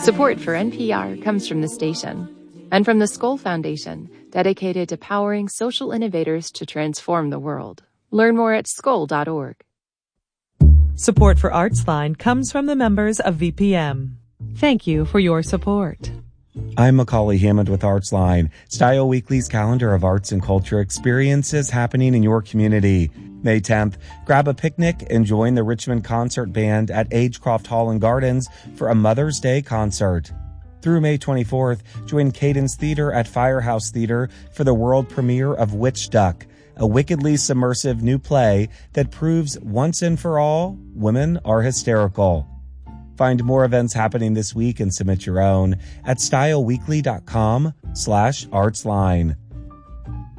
Support for NPR comes from the station and from the Skoll Foundation, dedicated to powering social innovators to transform the world. Learn more at skoll.org. Support for Artsline comes from the members of VPM. Thank you for your support. I'm Macaulay Hammond with Artsline, Style Weekly's calendar of arts and culture experiences happening in your community. May 10th, grab a picnic and join the Richmond Concert Band at Agecroft Hall and Gardens for a Mother's Day concert. Through May 24th, join Cadence Theater at Firehouse Theater for the world premiere of Witch Duck, a wickedly submersive new play that proves once and for all, women are hysterical. Find more events happening this week and submit your own at styleweekly.com/artsline.